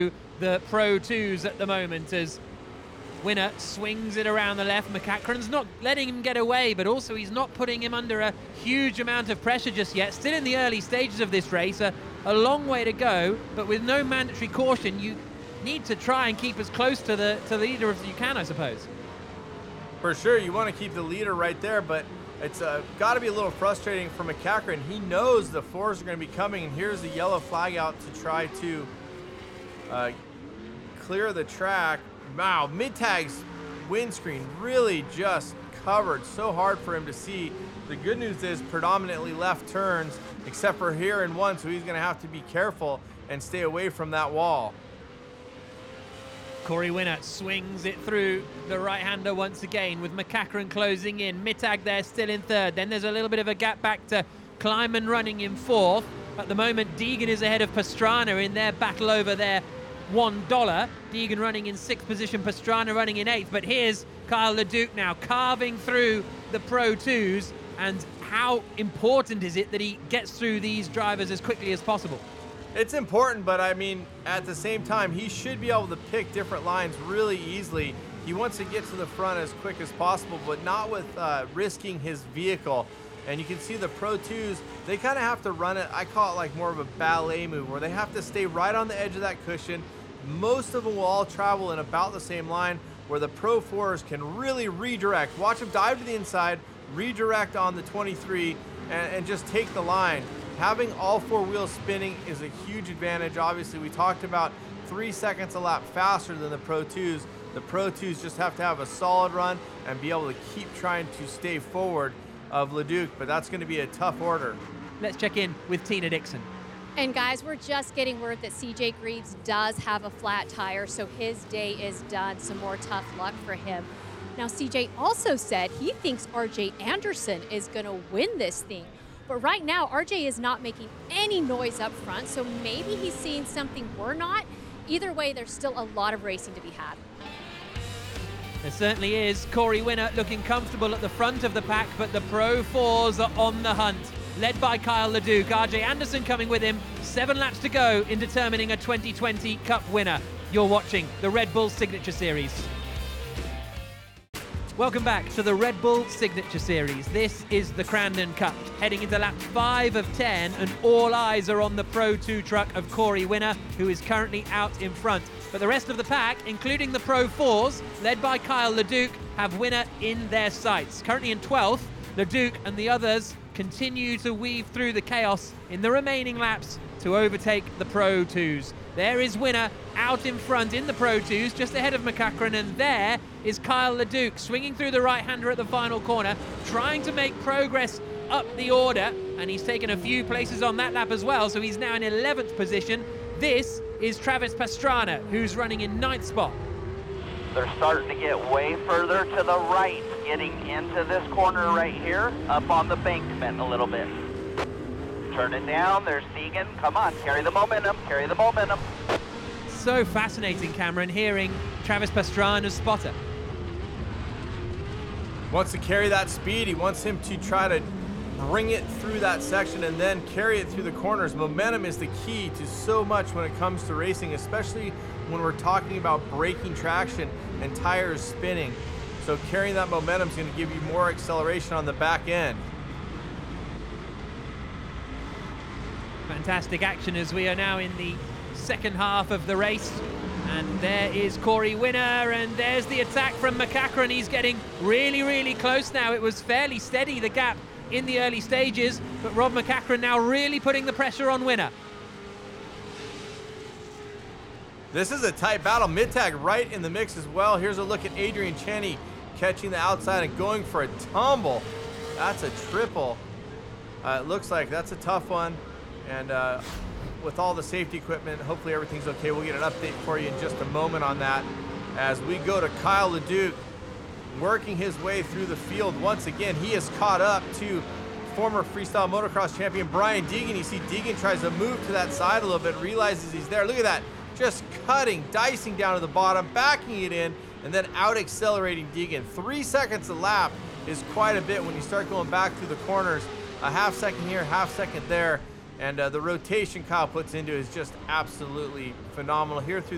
the Pro 2s at the moment as Winner swings it around the left. McCachran's not letting him get away, but also he's not putting him under a huge amount of pressure just yet. Still in the early stages of this race, a long way to go, but with no mandatory caution, you need to try and keep as close to the leader as you can, I suppose. For sure, you want to keep the leader right there, but it's got to be a little frustrating for McCachran. He knows the fours are going to be coming, and here's the yellow flag out to try to clear the track. Wow, Mittag's windscreen really just covered so hard for him to see. The good news is predominantly left turns, except for here in one, so he's going to have to be careful and stay away from that wall. Corey Winner swings it through the right-hander once again with McCachran closing in. Mittag there still in third. Then there's a little bit of a gap back to Kleiman running in fourth. At the moment, Deegan is ahead of Pastrana in their battle over their $1. Deegan running in sixth position, Pastrana running in eighth. But here's Kyle LeDuc now carving through the Pro 2s. And how important is it that he gets through these drivers as quickly as possible? It's important, but I mean, at the same time, he should be able to pick different lines really easily. He wants to get to the front as quick as possible, but not with risking his vehicle. And you can see the Pro 2s, they kind of have to run it, I call it like more of a ballet move, where they have to stay right on the edge of that cushion. Most of them will all travel in about the same line, where the Pro 4s can really redirect. Watch them dive to the inside, redirect on the 23, and just take the line. Having all four wheels spinning is a huge advantage. Obviously, we talked about 3 seconds a lap faster than the Pro 2s. The Pro 2s just have to have a solid run and be able to keep trying to stay forward of LeDuc, but that's going to be a tough order. Let's check in with Tina Dixon. And guys, we're just getting word that CJ Greaves does have a flat tire, so his day is done. Some more tough luck for him. Now, CJ also said he thinks RJ Anderson is going to win this thing. But right now, RJ is not making any noise up front, so maybe he's seeing something we're not. Either way, there's still a lot of racing to be had. There certainly is. Corey Winner looking comfortable at the front of the pack, but the Pro 4s are on the hunt. Led by Kyle LeDuc, RJ Anderson coming with him. 7 laps to go in determining a 2020 Cup winner. You're watching the Red Bull Signature Series. Welcome back to the Red Bull Signature Series. This is the Crandon Cup, heading into lap 5 of 10, and all eyes are on the Pro 2 truck of Corey Winner, who is currently out in front. But the rest of the pack, including the Pro 4s, led by Kyle LeDuc, have Winner in their sights. Currently in 12th, LeDuc and the others continue to weave through the chaos in the remaining laps to overtake the Pro 2s. There is Winner out in front in the Pro 2s, just ahead of McCachran, and there is Kyle LeDuc swinging through the right-hander at the final corner, trying to make progress up the order, and he's taken a few places on that lap as well, so he's now in 11th position. This is Travis Pastrana, who's running in 9th spot. They're starting to get way further to the right, getting into this corner right here, up on the bankment a little bit. Turn it down, there's Deegan, come on, carry the momentum, carry the momentum. So fascinating, Cameron, hearing Travis Pastrana's spotter. Wants to carry that speed, he wants him to try to bring it through that section and then carry it through the corners. Momentum is the key to so much when it comes to racing, especially when we're talking about braking traction and tires spinning. So carrying that momentum is going to give you more acceleration on the back end. Fantastic action as we are now in the second half of the race. And there is Corey Winner, and there's the attack from McCachran. He's getting really, really close now. It was fairly steady, the gap in the early stages, but Rob McCachran now really putting the pressure on Winner. This is a tight battle. Mittag right in the mix as well. Here's a look at Adrian Cheney catching the outside and going for a tumble. That's a triple. It looks like that's a tough one. And with all the safety equipment, hopefully everything's okay. We'll get an update for you in just a moment on that as we go to Kyle LeDuc working his way through the field. Once again, he is caught up to former freestyle motocross champion Brian Deegan. You see Deegan tries to move to that side a little bit, realizes he's there. Look at that, just cutting, dicing down to the bottom, backing it in, and then out accelerating Deegan. 3 seconds a lap is quite a bit when you start going back through the corners. A half second here, half second there. And the rotation Kyle puts into is just absolutely phenomenal here through